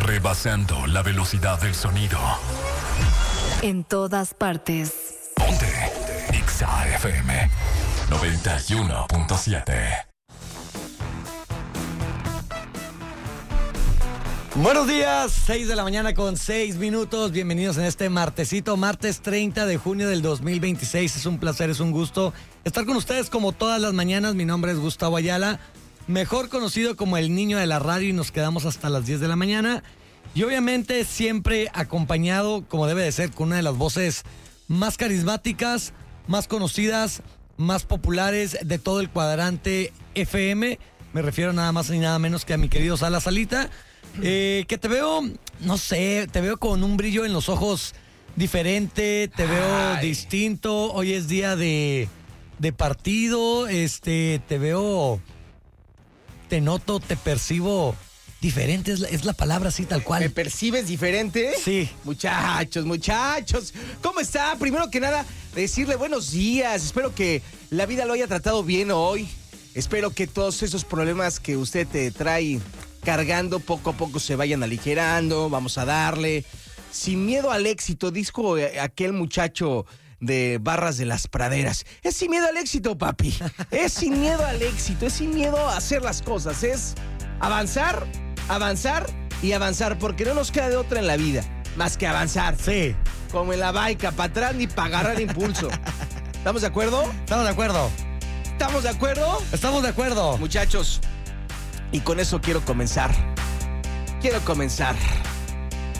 rebasando la velocidad del sonido. En todas partes. Ponte Exa FM 91.7. Buenos días, 6 de la mañana con 6 minutos. Bienvenidos en este martesito, martes 30 de junio del 2026. Es un placer, es un gusto estar con ustedes como todas las mañanas. Mi nombre es Gustavo Ayala, mejor conocido como el niño de la radio, y nos quedamos hasta las 10 de la mañana. Y obviamente siempre acompañado, como debe de ser, con una de las voces más carismáticas, más conocidas, más populares de todo el cuadrante FM. Me refiero nada más ni nada menos que a mi querido Sala Salita. Que te veo, no sé, te veo con un brillo en los ojos diferente, te veo distinto. Hoy es día de partido, te veo, te noto, te percibo diferente, es la palabra así tal cual. ¿Me percibes diferente? Sí. Muchachos, ¿cómo está? Primero que nada, decirle buenos días. Espero que la vida lo haya tratado bien hoy. Espero que todos esos problemas que usted te trae cargando poco a poco se vayan aligerando. Vamos a darle. Sin miedo al éxito, dijo aquel muchacho de Barras de las Praderas. Es sin miedo al éxito, papi. Es sin miedo al éxito. Es sin miedo a hacer las cosas. Es avanzar y avanzar, porque no nos queda de otra en la vida más que avanzar. Sí. Como en la baica, para atrás ni para agarrar impulso. ¿Estamos de acuerdo? Estamos de acuerdo. ¿Estamos de acuerdo? Estamos de acuerdo. Muchachos, y con eso quiero comenzar.